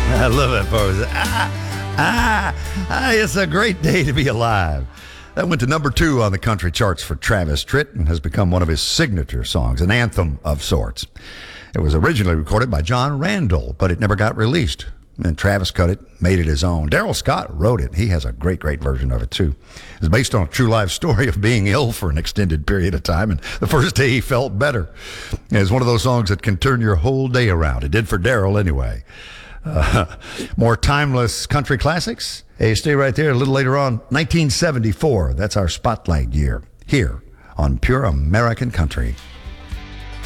I love that part. It's a great day to be alive. That went to number 2 on the country charts for Travis Tritt and has become one of his signature songs, an anthem of sorts. It was originally recorded by John Randall, but it never got released. And Travis cut it, made it his own. Daryl Scott wrote it. He has a great, great version of it, too. It's based on a true life story of being ill for an extended period of time, and the first day he felt better. It's one of those songs that can turn your whole day around. It did for Daryl anyway. More timeless country classics. Hey, stay right there. A little later on, 1974. That's our spotlight year here on Pure American Country.